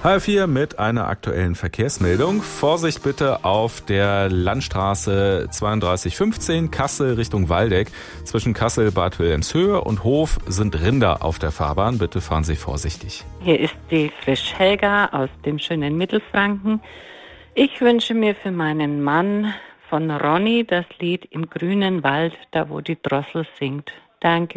HR4 mit einer aktuellen Verkehrsmeldung. Vorsicht bitte auf der Landstraße 3215 Kassel Richtung Waldeck. Zwischen Kassel, Bad Wilhelmshöhe und Hof sind Rinder auf der Fahrbahn. Bitte fahren Sie vorsichtig. Hier ist die Frisch Helga aus dem schönen Mittelfranken. Ich wünsche mir für meinen Mann von Ronny das Lied Im grünen Wald, da wo die Drossel singt. Danke.